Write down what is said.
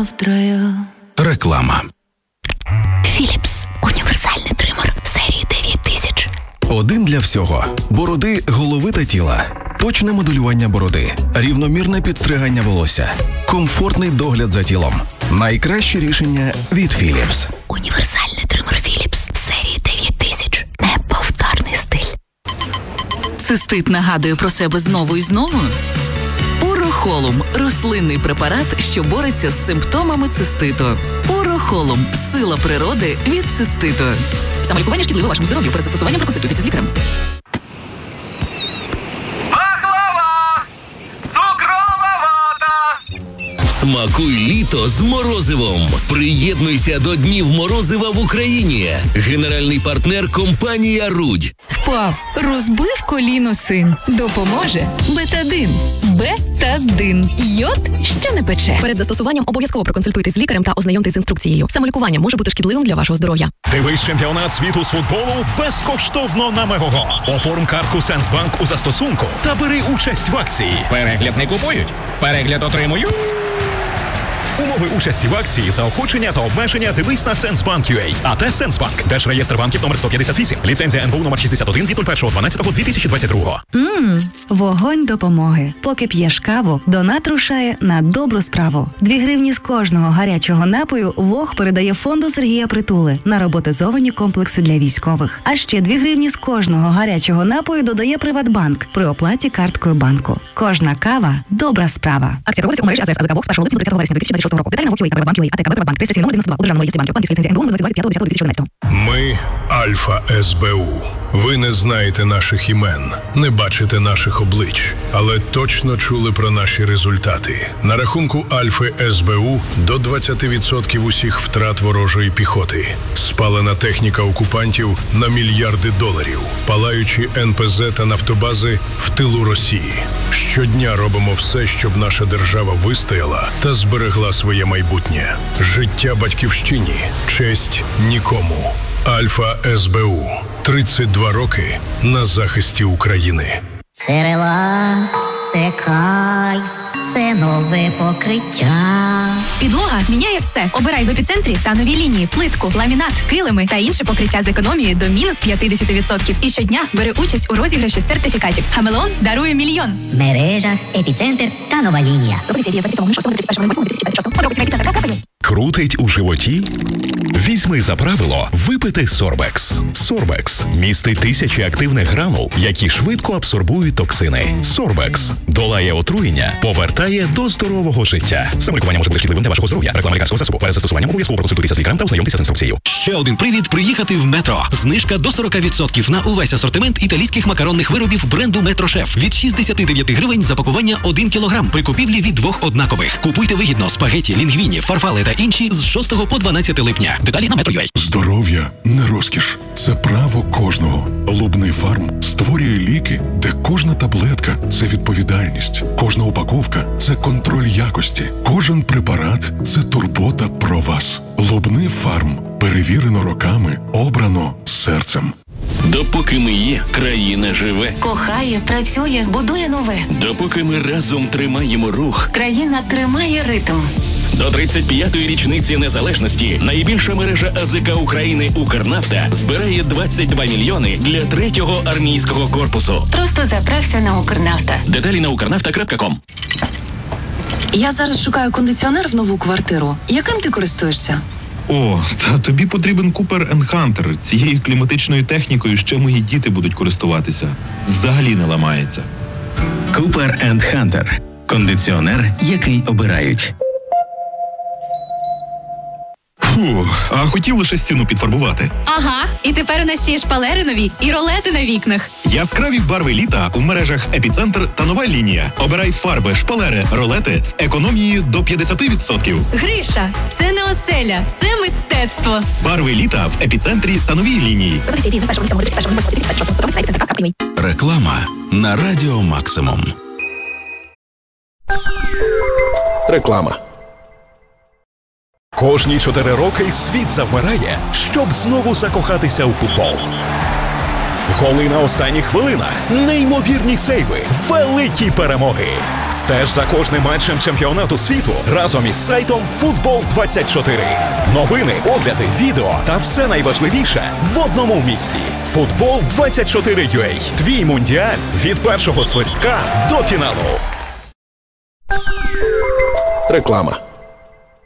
завтра. Реклама. Філіпс. Універсальний тример серії 9000. Один для всього. Бороди, голови та тіла. Точне моделювання бороди. Рівномірне підстригання волосся. Комфортний догляд за тілом. Найкраще рішення від Філіпс. Універсальний тример Філіпс серії 9000. Неповторний стиль. Цистит нагадує про себе знову і знову? Урохолум – рослинний препарат, що бореться з симптомами циститу. Урохолум – сила природи від циститу. Самолікування шкідливо вашому здоров'ю. Перед застосуванням проконсультуйтеся з лікарем. Смакуй літо з морозивом. Приєднуйся до Днів морозива в Україні. Генеральний партнер – компанія «Рудь». Впав, розбив коліно син. Допоможе Бетадин. Бетадин. Йод, що не пече. Перед застосуванням обов'язково проконсультуйтесь з лікарем та ознайомтесь з інструкцією. Самолікування може бути шкідливим для вашого здоров'я. Дивись чемпіонат світу з футболу безкоштовно на Мегого. Оформ картку Сенсбанк у застосунку та бери участь в акції. Перегляд не купують, перегляд отримують. Умови участі в акції, заохочення та обмеження дивись на Сенсбанк.ua. АТ Сенсбанк. Держреєстр банків номер 158. Ліцензія НБУ номер 61 від 01.12.2022. Вогонь допомоги. Поки п'єш каву, донат рушає на добру справу. 2 гривні з кожного гарячого напою ВОГ передає фонду Сергія Притули на роботизовані комплекси для військових. А ще 2 гривні з кожного гарячого напою додає Приватбанк при оплаті карткою банку. Кожна кава – добра справа. Акція проводиться у мережі АЗС АЗК ВОГ з 1 липня до 30 вересня 2026 року. Деталі на ВОГ.ua та Приватбанк.ua. АТК Приватбанк. Реєстраційний номер 92. У Державному реєстрі банків. Банківська ліцензія НБУ номер 25.10.2011. Ми – Альфа СБУ. Ви не знаєте наших імен, не бачите наших облич, але точно чули про наші результати. На рахунку Альфи СБУ до 20% усіх втрат ворожої піхоти. Спалена техніка окупантів на мільярди доларів. Палаючі НПЗ та нафтобази в тилу Росії. Щодня робимо все, щоб наша держава вистояла та зберегла своє майбутнє. Життя батьківщині, честь нікому. Альфа СБУ. 32 роки на захисті України. Це релакс, це кайф, це нове покриття. Підлога міняє все. Обирай в епіцентрі та нові лінії, плитку, ламінат, килими та інше покриття з економією до мінус 50%. І щодня бери участь у розіграші сертифікатів. Хамелеон дарує мільйон. В мережах «Епіцентр» та нова лінія. Крутить у животі? Візьми за правило випити Сорбекс. Сорбекс містить тисячі активних гранул, які швидко абсорбують токсини. Сорбекс долає отруєння, повертає до здорового життя. Самолікування може бути шкідливим для вашого здоров'я. Реклама лікарського засобу. Перед застосуванням обов'язково проконсультуйтеся з лікарем та ознайомтеся з інструкцією. Ще один привід приїхати в Метро. Знижка до 40% на увесь асортимент італійських макаронних виробів бренду Метро Шеф. Від 69 гривень за пакування 1 кілограм при купівлі від 2 однакових. Купуйте вигідно спагеті, лінгвіні, фарфали та інші з 6 по 12 липня. Деталі на Metro.ua. Здоров'я не розкіш. Це право кожного. Лубний фарм створює ліки, де кожна таблетка – це відповідальність. Кожна упаковка – це контроль якості. Кожен препарат – це турбота про вас. Лубний фарм. Перевірено роками, обрано серцем. Допоки ми є, країна живе. Кохає, працює, будує нове. Допоки ми разом тримаємо рух. Країна тримає ритм. До 35-ї річниці незалежності найбільша мережа АЗК України «Укрнафта» збирає 22 мільйони для 3-го армійського корпусу. Просто заправся на «Укрнафта». Деталі на ukernafta.com. Я зараз шукаю кондиціонер в нову квартиру. Яким ти користуєшся? О, та тобі потрібен Cooper & Hunter. Цією кліматичною технікою ще мої діти будуть користуватися. Взагалі не ламається. Cooper & Hunter. Кондиціонер, який обирають. Фу, а хотів лише стіну підфарбувати. Ага, і тепер у нас ще є шпалери нові і ролети на вікнах. Яскраві барви літа у мережах «Епіцентр» та нова лінія. Обирай фарби, шпалери, ролети з економією до 50%. Гриша, це не оселя, це мистецтво. Барви літа в «Епіцентрі» та новій лінії. Реклама на Радіо Максимум. Реклама. Кожні 4 роки світ завмирає, щоб знову закохатися у футбол. Голи на останніх хвилинах, неймовірні сейви, великі перемоги. Стеж за кожним матчем чемпіонату світу разом із сайтом Футбол24. Новини, огляди, відео та все найважливіше в одному місці. Футбол24.ua. Твій мундіаль від першого свистка до фіналу. Реклама.